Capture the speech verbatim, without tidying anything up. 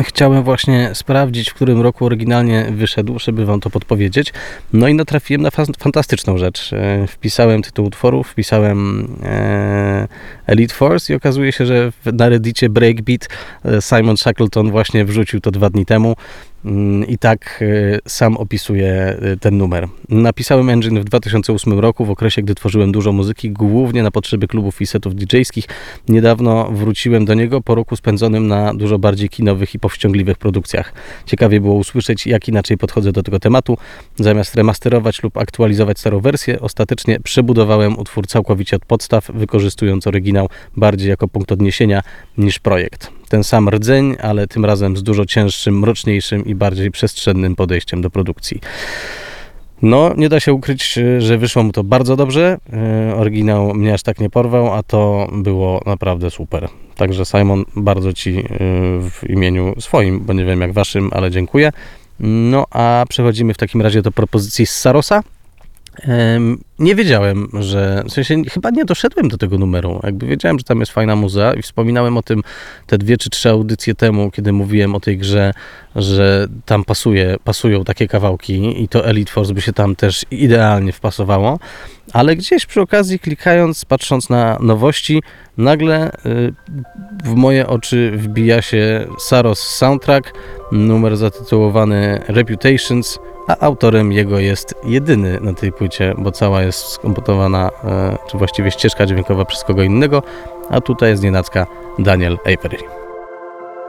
chciałem właśnie sprawdzić, w którym roku oryginalnie wyszedł, żeby wam to podpowiedzieć. No i natrafiłem na fa- fantastyczną rzecz. E, wpisałem tytuł utworu, wpisałem e, Elite Force i okazuje się, że w, na Reddicie Breakbeat e, Simon Shackleton właśnie wrzucił to dwa dni temu. I tak sam opisuję ten numer. Napisałem Engine w dwa tysiące ósmym roku, w okresie, gdy tworzyłem dużo muzyki, głównie na potrzeby klubów i setów didżejskich. Niedawno wróciłem do niego po roku spędzonym na dużo bardziej kinowych i powściągliwych produkcjach. Ciekawie było usłyszeć, jak inaczej podchodzę do tego tematu. Zamiast remasterować lub aktualizować starą wersję, ostatecznie przebudowałem utwór całkowicie od podstaw, wykorzystując oryginał bardziej jako punkt odniesienia niż projekt. Ten sam rdzeń, ale tym razem z dużo cięższym, mroczniejszym i bardziej przestrzennym podejściem do produkcji. No, nie da się ukryć, że wyszło mu to bardzo dobrze. Oryginał mnie aż tak nie porwał, a to było naprawdę super. Także Simon, bardzo Ci w imieniu swoim, bo nie wiem jak Waszym, ale dziękuję. No, a przechodzimy w takim razie do propozycji z Sarosa. Nie wiedziałem, że, w sensie chyba nie doszedłem do tego numeru, jakby wiedziałem, że tam jest fajna muza i wspominałem o tym te dwie czy trzy audycje temu, kiedy mówiłem o tej grze, że tam pasuje, pasują takie kawałki i to Elite Force by się tam też idealnie wpasowało, ale gdzieś przy okazji klikając, patrząc na nowości, nagle w moje oczy wbija się Saros Soundtrack, numer zatytułowany Reputations, a autorem jego jest jedyny na tej płycie, bo cała jest skomponowana, czy właściwie ścieżka dźwiękowa przez kogo innego, a tutaj jest nienacka Daniel Avery.